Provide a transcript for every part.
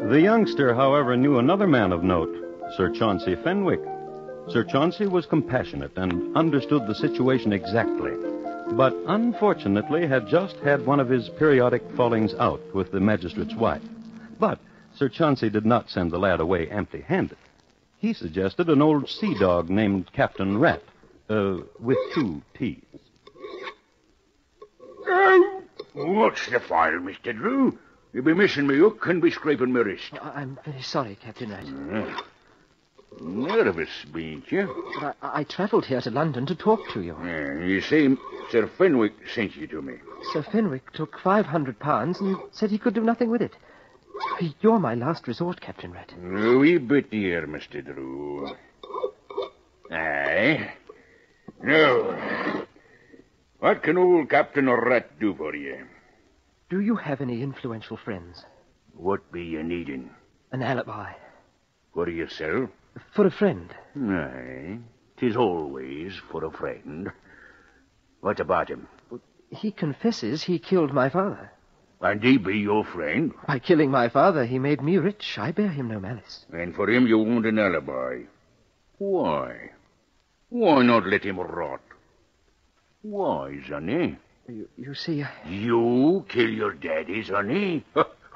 The youngster, however, knew another man of note, Sir Chauncey Fenwick. Sir Chauncey was compassionate and understood the situation exactly, but unfortunately had just had one of his periodic fallings out with the magistrate's wife. But Sir Chauncey did not send the lad away empty-handed. He suggested an old sea dog named Captain Rat, with 2 T's. What's the file, Mr. Drew? You'll be missing me hook and be scraping my wrist. I'm very sorry, Captain Rat. Nervous, bean't you? But I travelled here to London to talk to you. You see, Sir Fenwick sent you to me. Sir Fenwick took £500 and said he could do nothing with it. You're my last resort, Captain Rat. A wee bit here, Mr. Drew. Aye. Now, what can old Captain Rat do for you? Do you have any influential friends? What be you needing? An alibi. For yourself? For a friend. Aye. 'Tis always for a friend. What about him? He confesses he killed my father. And he be your friend? By killing my father, he made me rich. I bear him no malice. And for him you want an alibi. Why? Why not let him rot? Why, sonny? You see... You kill your daddy, sonny?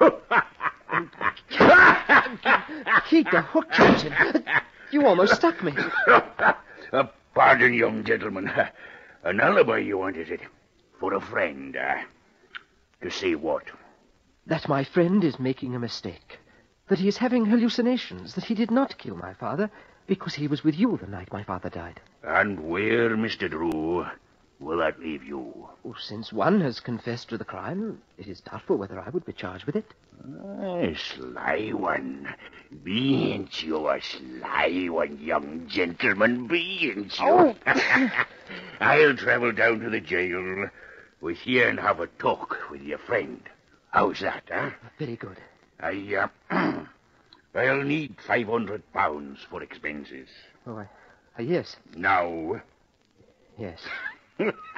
Keep the hook, Captain. You almost stuck me. Pardon, young gentleman. An alibi you want, is it? For a friend, To say what? That my friend is making a mistake. That he is having hallucinations. That he did not kill my father because he was with you the night my father died. And where, Mr. Drew, will that leave you? Since one has confessed to the crime, it is doubtful whether I would be charged with it. Sly one. Bean't you a sly one, young gentleman? Bean't you? Oh. I'll travel down to the jail with you and have a talk with your friend. How's that, huh? Very good. I'll need £500 for expenses. Oh, yes. Now. Yes.